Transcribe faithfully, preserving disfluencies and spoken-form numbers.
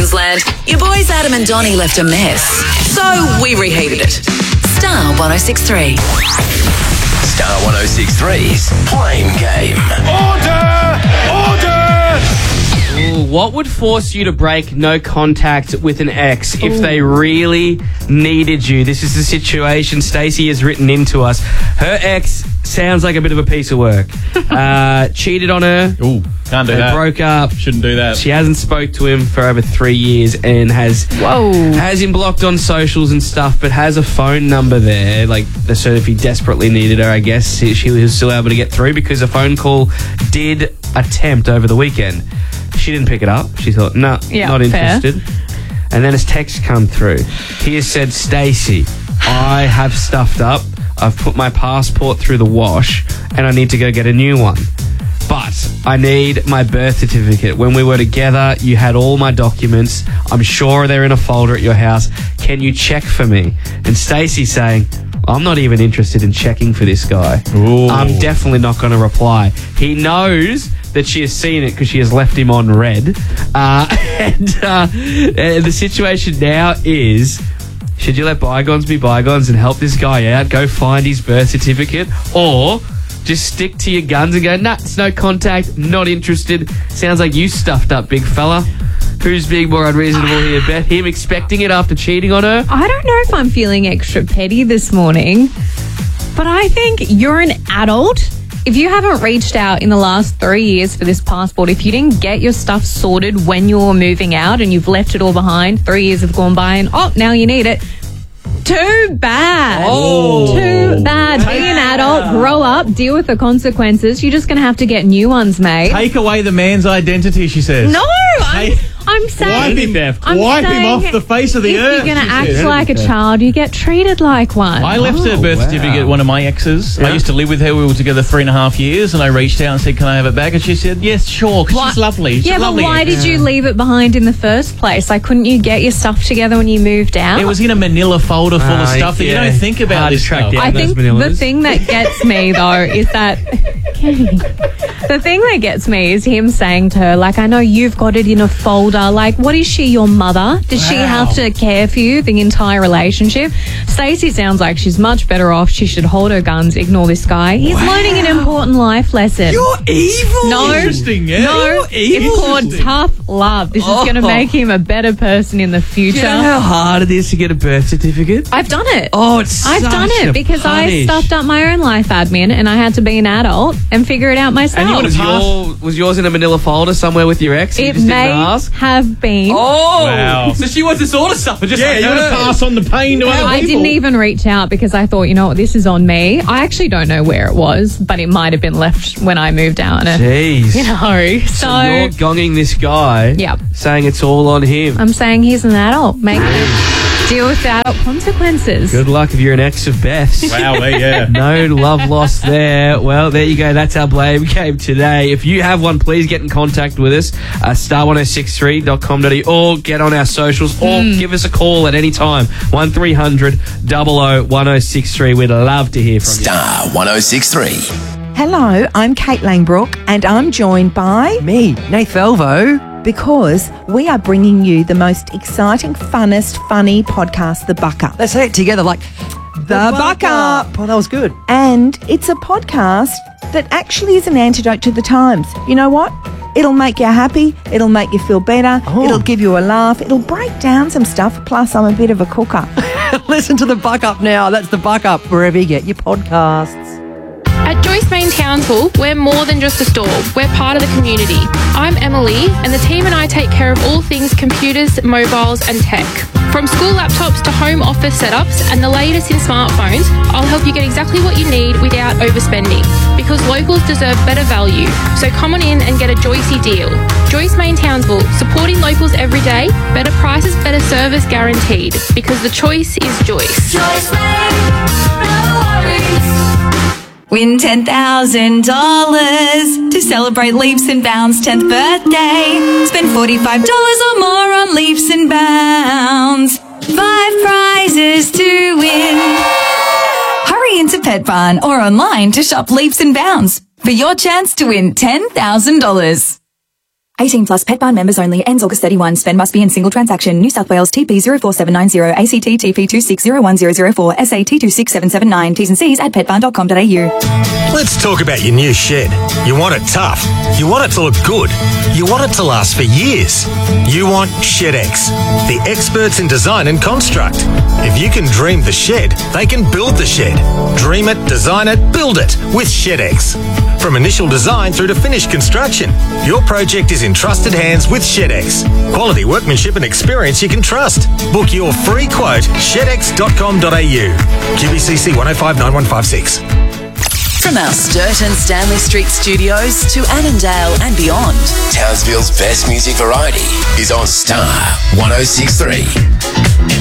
Queensland, your boys Adam and Donnie left a mess. So we reheated it. Star one oh six three. Star one oh six three's Blame Game. Order! Order! Ooh, what would force you to break no contact with an ex if Ooh. they really needed you? This is the situation Stacey has written into us. Her ex sounds like a bit of a piece of work. uh, cheated on her. Ooh, can't do they that. Broke up. Shouldn't do that. She hasn't spoke to him for over three years and has Whoa. has him blocked on socials and stuff, but has a phone number there. Like, so if he desperately needed her, I guess she she was still able to get through because a phone call did attempt over the weekend. She didn't pick it up. She thought, no, nah, yeah, not fair. interested. And then his text come through. He has said, Stacey, I have stuffed up. I've put my passport through the wash and I need to go get a new one. But I need my birth certificate. When we were together, you had all my documents. I'm sure they're in a folder at your house. Can you check for me? And Stacey's saying, I'm not even interested in checking for this guy. Ooh. I'm definitely not going to reply. He knows that she has seen it because she has left him on red. Uh, and, uh, and the situation now is, should you let bygones be bygones and help this guy out, go find his birth certificate, or just stick to your guns and go, nah, it's no contact, not interested. Sounds like you stuffed up, big fella. Who's being more unreasonable here, Beth? Him expecting it after cheating on her? I don't know if I'm feeling extra petty this morning, but I think you're an adult. If you haven't reached out in the last three years for this passport, if you didn't get your stuff sorted when you were moving out and you've left it all behind, three years have gone by and, oh, now you need it. Too bad. Oh. Too bad. Be an adult, grow up, deal with the consequences. You're just going to have to get new ones, mate. Take away the man's identity, she says. No, I'm, Hey. I'm saying... Wipe him, I'm wipe him saying off the face of the if earth. you're going she to act says. like a child, you get treated like one. I left Oh, a birth wow. certificate, one of my exes. Yeah. I used to live with her. We were together three and a half years, and I reached out and said, can I have it back? And she said, yes, sure, 'cause Why- she's lovely. She's yeah, but lovely. why did you leave it behind in the first place? Like, couldn't you get your stuff together when you moved out? It was in a manila folder full of Uh, stuff that you yeah. don't think about Hard to this track stuff. down. I those think the manillas. thing that gets me, though, is that... the thing that gets me is him saying to her, like, I know you've got it in a folder. Like, what is she, your mother? Does she Wow. have to care for you the entire relationship? Stacey sounds like she's much better off. She should hold her guns, ignore this guy. He's Wow. learning an important life lesson. You're evil. No, Interesting, yeah. no, You're evil. it's called tough love. This is going to Oh. make him a better person in the Do future. you know how hard it is to get a birth certificate? I've done it. Oh, it's I've such done a it because I punish. stuffed up my own life admin and I had to be an adult and figure it out myself. And you Was, would've your, was yours in a manila folder somewhere with your ex? and you it just may didn't ask? have been. Oh, Wow. so she wants to sort of suffer just Yeah, like you want to her. pass on the pain to other I people. didn't even reach out because I thought, you know what, this is on me. I actually don't know where it was, but it might have been left when I moved out. And Jeez. you know, so, So you're gonging this guy, Yep. saying it's all on him. I'm saying he's an adult. Make him deal with the adult consequences. Good luck if you're an ex of Beth's. Wow, there, yeah. No love lost there. Well, there you go. That's our blame game today. If you have one, please get in contact with us. Uh, star one oh six three dot com dot a u or get on our socials or give us a call at any time. one three hundred, double oh, one oh six three. We'd love to hear from you. Star one oh six three. Hello, I'm Kate Langbrook and I'm joined by... Me, Nate Felvo. Because we are bringing you the most exciting, funnest, funny podcast, The Buck Up. Let's say it together like... The Buck Up. Oh, that was good. And it's a podcast that actually is an antidote to the times. You know what? It'll make you happy. It'll make you feel better. Oh. It'll give you a laugh. It'll break down some stuff. Plus, I'm a bit of a cooker. Listen to The Buck Up now. That's The Buck Up, wherever you get your podcasts. At Joyce Main Townsville, we're more than just a store. We're part of the community. I'm Emily, and the team and I take care of all things computers, mobiles, and tech. From school laptops to home office setups and the latest in smartphones, I'll help you get exactly what you need without overspending. Because locals deserve better value. So come on in and get a Joycey deal. Joyce Main Townsville, supporting locals every day. Better prices, better service guaranteed. Because the choice is Joyce. Joyce Main, no worries. Win ten thousand dollars to celebrate Leaps and Bounds' tenth birthday. Spend forty-five dollars or more on Leaps and Bounds. Five prizes to win. Hurry into Pet Barn or online to shop Leaps and Bounds for your chance to win ten thousand dollars. eighteen plus Pet Barn members only. Ends August thirty-first. Spend must be in single transaction. New South Wales T P zero four seven nine zero, A C T T P two six zero one zero zero four, S A T two six seven seven nine. T's and C's at pet barn dot com dot a u. Let's talk about your new shed. You want it tough. You want it to look good. You want it to last for years. You want ShedX, the experts in design and construct. If you can dream the shed, they can build the shed. Dream it, design it, build it with ShedX. From initial design through to finished construction, your project is in trusted hands with ShedX. Quality workmanship and experience you can trust. Book your free quote, shed x dot com dot a u. Q B C C one oh five nine one five six. From our Sturt and Stanley Street studios to Annandale and beyond. Townsville's best music variety is on Star one oh six three.